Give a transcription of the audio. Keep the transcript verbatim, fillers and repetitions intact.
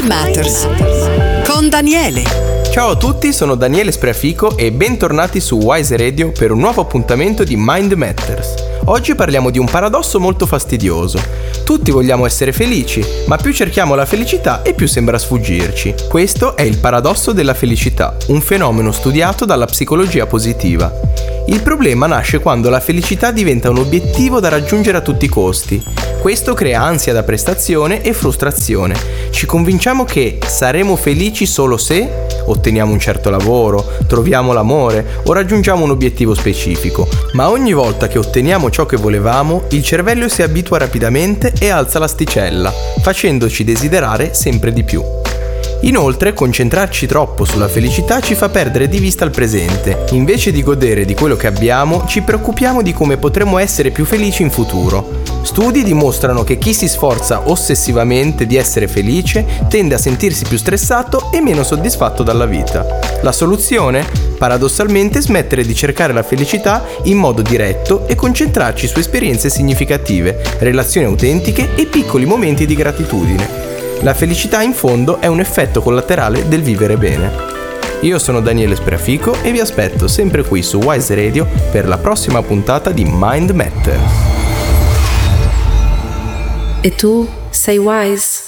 Matters con Daniele. Ciao a tutti, sono Daniele Spreafico e bentornati su Wise Radio per un nuovo appuntamento di Mind Matters. Oggi parliamo di un paradosso molto fastidioso. Tutti vogliamo essere felici, ma più cerchiamo la felicità e più sembra sfuggirci. Questo è il paradosso della felicità, un fenomeno studiato dalla psicologia positiva. Il problema nasce quando la felicità diventa un obiettivo da raggiungere a tutti i costi. Questo crea ansia da prestazione e frustrazione. Ci convinciamo che saremo felici solo se otteniamo un certo lavoro, troviamo l'amore o raggiungiamo un obiettivo specifico. Ma ogni volta che otteniamo ciò che volevamo, il cervello si abitua rapidamente e alza l'asticella, facendoci desiderare sempre di più. Inoltre, concentrarci troppo sulla felicità ci fa perdere di vista il presente. Invece di godere di quello che abbiamo, ci preoccupiamo di come potremo essere più felici in futuro. Studi dimostrano che chi si sforza ossessivamente di essere felice tende a sentirsi più stressato e meno soddisfatto dalla vita. La soluzione? Paradossalmente, smettere di cercare la felicità in modo diretto e concentrarci su esperienze significative, relazioni autentiche e piccoli momenti di gratitudine. La felicità in fondo è un effetto collaterale del vivere bene. Io sono Daniele Spreafico e vi aspetto sempre qui su Wise Radio per la prossima puntata di Mind Matters. E tu sei wise?